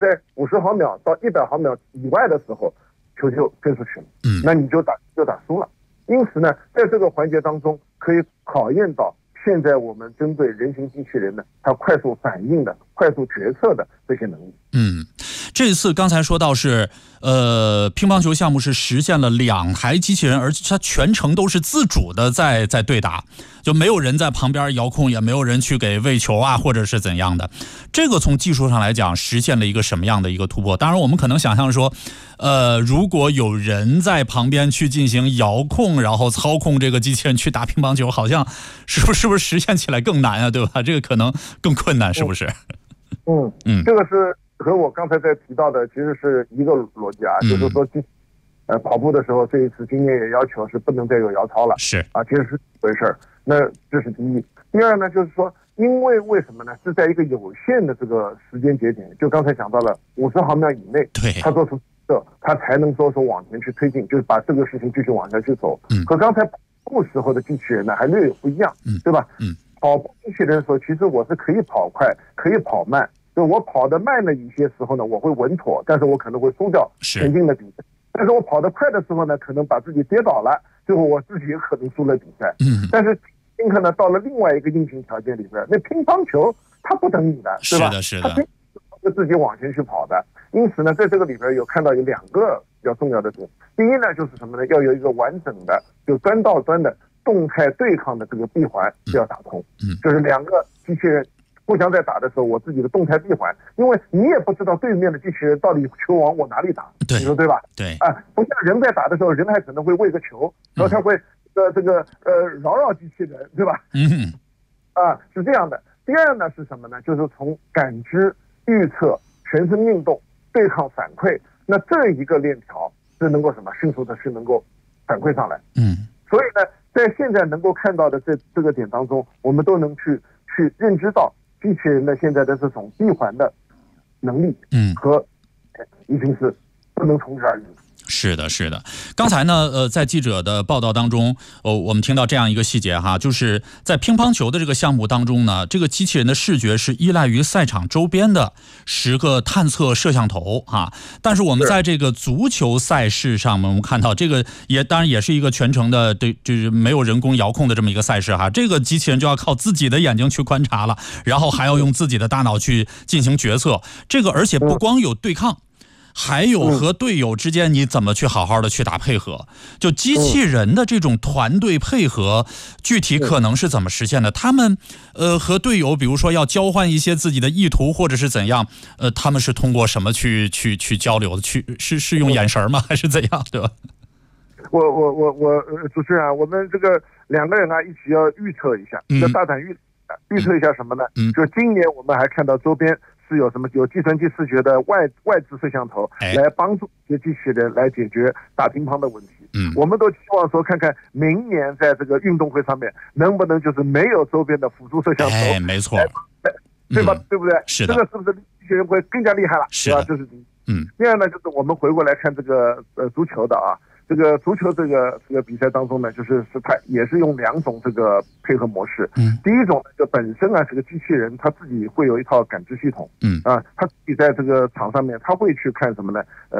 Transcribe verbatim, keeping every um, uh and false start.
在五十毫秒到一百毫秒以外的时候，球就飞出去了， 嗯， 那你就打就打输了。因此呢，在这个环节当中，可以考验到现在我们针对人形机器人呢，它快速反应的、快速决策的这些能力。 嗯，这次刚才说到是，呃，乒乓球项目是实现了两台机器人，而且它全程都是自主的在在对打，就没有人在旁边遥控，也没有人去给喂球啊，或者是怎样的。这个从技术上来讲，实现了一个什么样的一个突破？当然，我们可能想象说，呃，如果有人在旁边去进行遥控，然后操控这个机器人去打乒乓球，好像是不是是不是实现起来更难啊？对吧？这个可能更困难，是不是？ 嗯嗯，这个是和我刚才在提到的其实是一个逻辑啊，嗯、就是说，呃，跑步的时候，这一次今年也要求是不能再有摇操了， 是啊，其实是一回事儿。那这是第一。第二呢，就是说，因为为什么呢？是在一个有限的这个时间节点，就刚才讲到了五十毫秒以内， 对， 他做出这，他才能说说往前去推进，就是把这个事情继续往下去走。 嗯， 和刚才跑步时候的机器人呢，还略有不一样， 嗯， 对吧？ 嗯， 跑步机器人的时候，其实我是可以跑快，可以跑慢。就我跑得慢的一些时候呢，我会稳妥，但是我可能会输掉前进的比赛。但是我跑得快的时候呢，可能把自己跌倒了，最后我自己也可能输了比赛。 嗯， 但是今天呢，到了另外一个硬性条件里边，那乒乓球它不等你的，对吧？ 是的，是的， 它是自己往前去跑的。因此呢，在这个里边有看到有两个比较重要的点。第一呢，就是什么呢？要有一个完整的，就端到端的动态对抗的这个闭环是要打通。 嗯， 就是两个机器人互相在打的时候，我自己的动态闭环，因为你也不知道对面的机器人到底球往我哪里打， 对， 你说对吧？ 对， 啊，不像人在打的时候，人还可能会喂个球，然后他会呃这个呃扰扰机器人，对吧？ 嗯， 啊，是这样的。第二呢是什么呢？就是从感知、预测、全身运动、对抗反馈，那这一个链条是能够什么迅速的是能够反馈上来。 嗯， 所以呢，在现在能够看到的这这个点当中，我们都能去去认知到。机器人的现在的这种闭环的能力，嗯，和已经是不能同日而语。 是的，是的。刚才呢，呃，在记者的报道当中，哦，我们听到这样一个细节哈，就是在乒乓球的这个项目当中呢，这个机器人的视觉是依赖于赛场周边的十个探测摄像头哈。但是我们在这个足球赛事上面，我们看到这个也当然也是一个全程的，对，就是没有人工遥控的这么一个赛事哈。这个机器人就要靠自己的眼睛去观察了，然后还要用自己的大脑去进行决策。这个而且不光有对抗。还有和队友之间你怎么去好好的去打配合，就机器人的这种团队配合具体可能是怎么实现的？他们呃和队友比如说要交换一些自己的意图或者是怎样，呃他们是通过什么去去去交流的？去是是用眼神吗？还是怎样？对吧？ 我我我我主持人啊，我们这个两个人啊一起要预测一下，要大胆预预测一下什么呢？嗯，就今年我们还看到周边。是有什么有计算机视觉的外外置摄像头来帮助这些机器人来解决打乒乓的问题。嗯，我们都希望说看看明年在这个运动会上面能不能就是没有周边的辅助摄像头。 哎，没错， 对吧？嗯、对不对？ 是的， 这个是不是机器人会更加厉害了？ 是吧？ 这是第一。 嗯， 第二呢，就是我们回过来看这个呃足球的啊。这个足球这个这个比赛当中呢，就是是它也是用两种这个配合模式。嗯，第一种呢，就本身啊，这个机器人他自己会有一套感知系统。嗯啊，他自己在这个场上面，他会去看什么呢？呃，